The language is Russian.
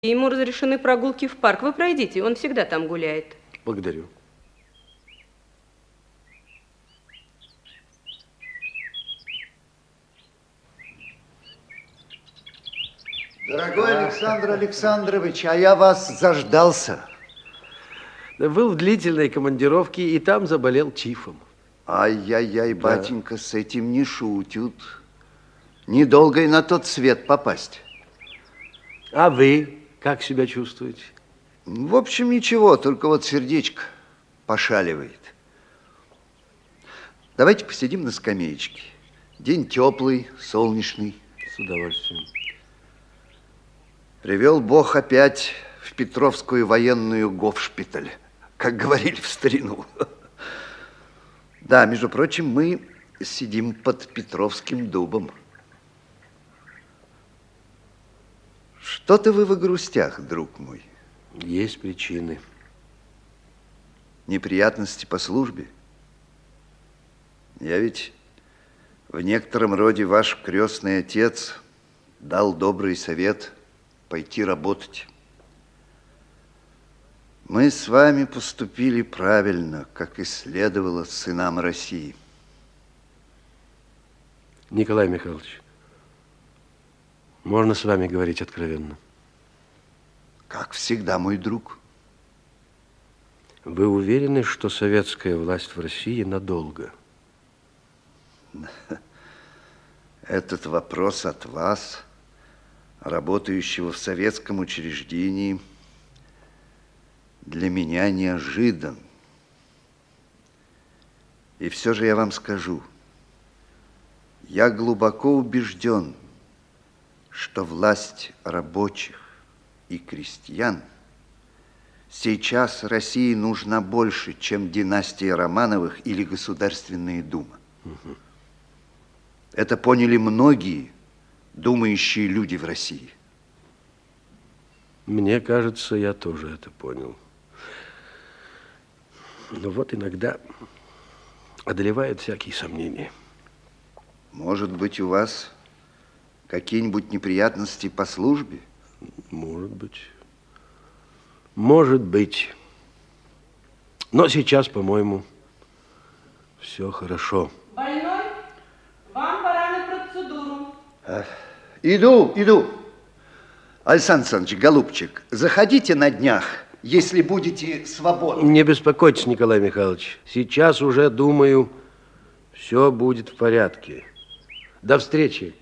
Ему разрешены прогулки в парк. Вы пройдите, он всегда там гуляет. Благодарю. Дорогой Александр Александрович, а я вас заждался. Был в длительной командировке и там заболел тифом. Ай-яй-яй, батенька, с этим не шутят. Недолго и на тот свет попасть. А вы как себя чувствуете? В общем, ничего, только вот сердечко пошаливает. Давайте посидим на скамеечке. День теплый, солнечный. С удовольствием. Привел Бог опять в Петровскую военную Гофшпиталь, как говорили в старину. Да, между прочим, мы сидим под Петровским дубом. Что-то вы в грустях, друг мой. Есть причины. Неприятности по службе. Я ведь в некотором роде ваш крестный отец дал добрый совет пойти работать. Мы с вами поступили правильно, как и следовало сынам России. Николай Михайлович, можно с вами говорить откровенно? Как всегда, мой друг. Вы уверены, что советская власть в России надолго? Этот вопрос от вас, работающего в советском учреждении, для меня неожидан. И все же я вам скажу, я глубоко убежден, что власть рабочих и крестьян сейчас России нужна больше, чем династия Романовых или Государственная Дума. Угу. Это поняли многие думающие люди в России. Мне кажется, я тоже это понял. Но вот иногда одолевают всякие сомнения. Может быть, у вас какие-нибудь неприятности по службе? Может быть. Может быть. Но сейчас, по-моему, все хорошо. Больной, вам пора на процедуру. Иду. Александр Александрович, голубчик, заходите на днях, если будете свободны. Не беспокойтесь, Николай Михайлович. Сейчас уже, думаю, все будет в порядке. До встречи.